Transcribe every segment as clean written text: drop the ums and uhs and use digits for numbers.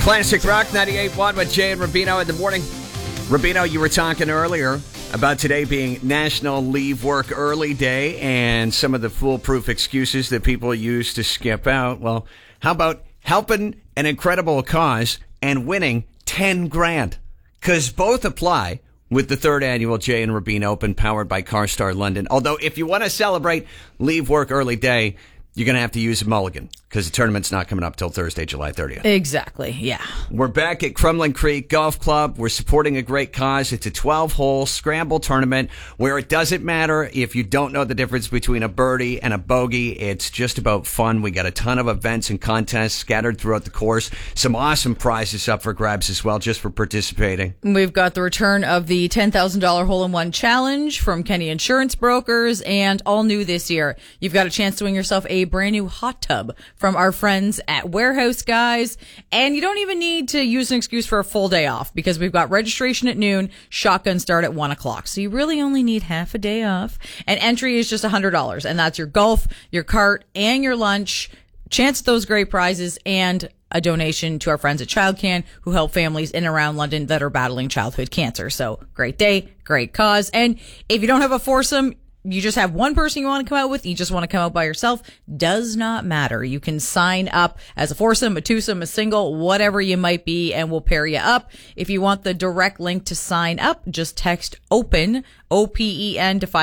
Classic Rock 98.1 with Jay and Rubino in the morning. Rubino, you were talking earlier about today being National Leave Work Early Day and some of the foolproof excuses that people use to skip out. Well, how about helping an incredible cause and winning 10 grand? Because both apply with the third annual Jay and Rubino Open powered by CarStar London. Although if you want to celebrate Leave Work Early Day, you're going to have to use a mulligan because the tournament's not coming up till Thursday, July 30th. Exactly, yeah. We're back at Crumlin Creek Golf Club. We're supporting a great cause. It's a 12-hole scramble tournament where it doesn't matter if you don't know the difference between a birdie and a bogey. It's just about fun. We got a ton of events and contests scattered throughout the course. Some awesome prizes up for grabs as well just for participating. We've got the return of the $10,000 hole-in-one challenge from Kenny Insurance Brokers, and all new this year, you've got a chance to win yourself a brand new hot tub from our friends at Warehouse Guys. And you don't even need to use an excuse for a full day off because we've got registration at noon, shotgun start at 1 o'clock. So you really only need half a day off. And entry is just $100. And that's your golf, your cart, and your lunch. Chance at those great prizes and a donation to our friends at ChildCan who help families in and around London that are battling childhood cancer. So great day, great cause. And if you don't have a foursome, you just have one person you want to come out with, you just want to come out by yourself, does not matter. You can sign up as a foursome, a twosome, a single, whatever you might be, and we'll pair you up. If you want the direct link to sign up, just text OPEN, OPEN, to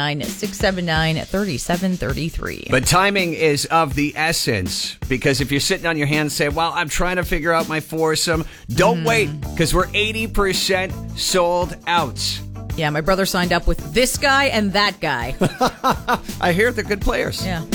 519-679-3733. But timing is of the essence because if you're sitting on your hands and say, well, I'm trying to figure out my foursome, don't wait because we're 80% sold out. Yeah, my brother signed up with this guy and that guy. I hear they're good players. Yeah.